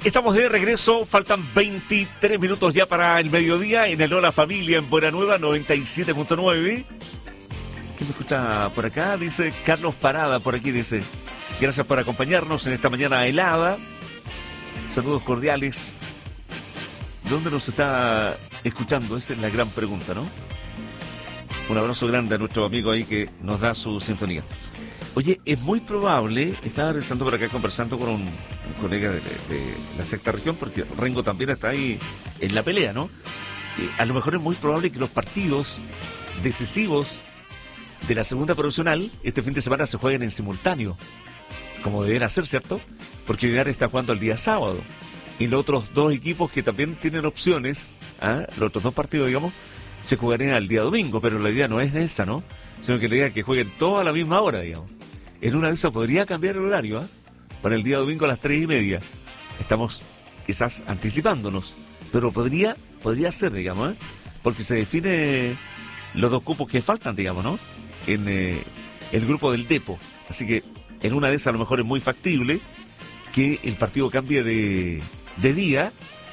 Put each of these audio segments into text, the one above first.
Estamos de regreso, faltan 23 minutos ya para el mediodía en el Hola Familia en Buena Nueva 97.9. ¿Quién me escucha por acá? Dice Carlos Parada, por aquí dice, gracias por acompañarnos en esta mañana helada. Saludos cordiales. ¿Dónde nos está escuchando? Esa es la gran pregunta, ¿no? Un abrazo grande a nuestro amigo ahí que nos da su sintonía. Oye, es muy probable, estaba regresando por acá conversando con un colega de la sexta región, porque Rengo también está ahí en la pelea, ¿no? A lo mejor es muy probable que los partidos decisivos de la segunda profesional este fin de semana se jueguen en simultáneo, como deberá ser, ¿cierto? Porque Linares está jugando el día sábado. Y los otros dos equipos que también tienen opciones, los otros dos partidos, digamos, se jugarían al día domingo, pero la idea no es esa, ¿no? Sino que la idea es que jueguen todos a la misma hora, digamos. En una de esas podría cambiar el horario, para el día domingo a las 3:30. Estamos quizás anticipándonos, pero podría ser, digamos, porque se define los dos cupos que faltan, digamos, ¿no? En el grupo del Depo. Así que en una de esas a lo mejor es muy factible que el partido cambie de día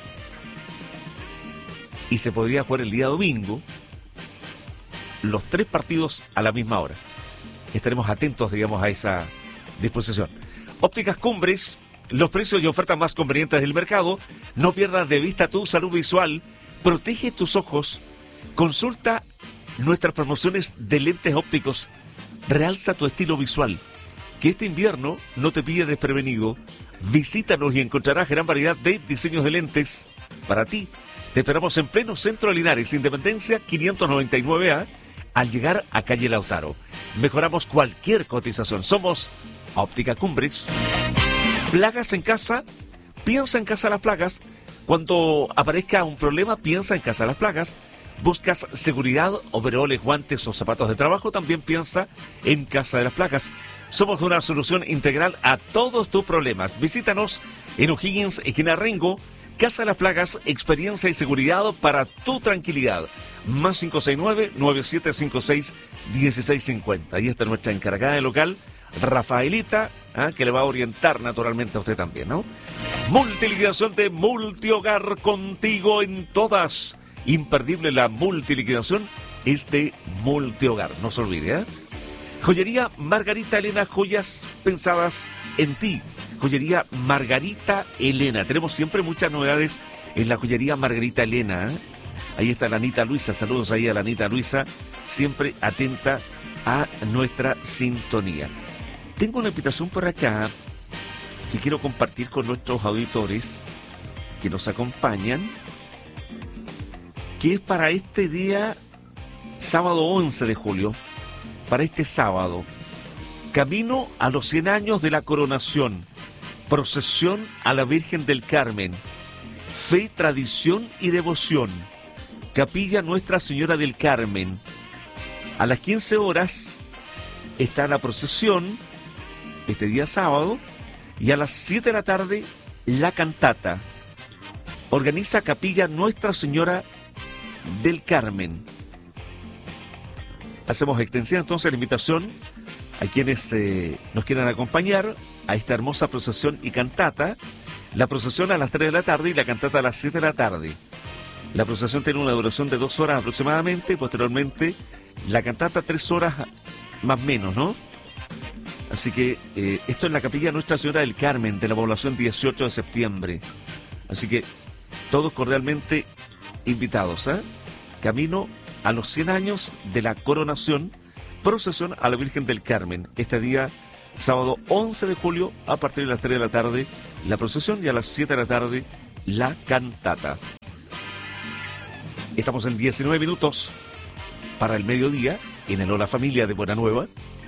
y se podría jugar el día domingo los tres partidos a la misma hora. Estaremos atentos, digamos, a esa disposición. Ópticas Cumbres, los precios y ofertas más convenientes del mercado. No pierdas de vista tu salud visual. Protege tus ojos. Consulta nuestras promociones de lentes ópticos. Realza tu estilo visual. Que este invierno no te pille desprevenido. Visítanos y encontrarás gran variedad de diseños de lentes para ti. Te esperamos en pleno centro de Linares, Independencia 599A, al llegar a calle Lautaro. Mejoramos cualquier cotización. Somos Óptica Cumbres. Plagas en casa. Piensa en Casa de las Plagas. Cuando aparezca un problema, piensa en Casa de las Plagas. Buscas seguridad, overoles, guantes o zapatos de trabajo, también piensa en Casa de las Plagas. Somos una solución integral a todos tus problemas. Visítanos en O'Higgins, esquina Rengo. Casa de las Plagas, experiencia y seguridad para tu tranquilidad. Más 569-9756-1650. Ahí está nuestra encargada de local, Rafaelita, que le va a orientar naturalmente a usted también, ¿no? Multiliquidación de Multihogar, contigo en todas. Imperdible la multiliquidación es de Multihogar, no se olvide, Joyería Margarita Elena, joyas pensadas en ti. Joyería Margarita Elena. Tenemos siempre muchas novedades en la joyería Margarita Elena. Ahí está la Anita Luisa. Saludos ahí a la Anita Luisa, siempre atenta a nuestra sintonía. Tengo una invitación por acá que quiero compartir con nuestros auditores que nos acompañan, que es para este día, sábado 11 de julio, para este sábado. Camino a los 100 años de la coronación. Procesión a la Virgen del Carmen. Fe, tradición y devoción. Capilla Nuestra Señora del Carmen. A las 15 horas está la procesión, este día sábado, y a las 7 de la tarde la cantata. Organiza Capilla Nuestra Señora del Carmen. Hacemos extensiva entonces la invitación a quienes nos quieran acompañar a esta hermosa procesión y cantata. La procesión a las 3 de la tarde y la cantata a las 7 de la tarde. La procesión tiene una duración de 2 horas aproximadamente, posteriormente la cantata 3 horas más o menos, ¿no? Así que esto es la Capilla Nuestra Señora del Carmen de la población 18 de septiembre. Así que todos cordialmente invitados, Camino a los 100 años de la coronación, procesión a la Virgen del Carmen. Este día, sábado 11 de julio, a partir de las 3 de la tarde, la procesión, y a las 7 de la tarde, la cantata. Estamos en 19 minutos para el mediodía, en el Hola Familia de Buena Nueva,